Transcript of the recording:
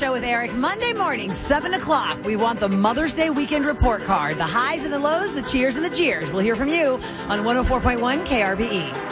Show with Eric. Monday morning, 7 o'clock. We want the Mother's Day weekend report card. The highs and the lows, the cheers and the jeers. We'll hear from you on 104.1 KRBE.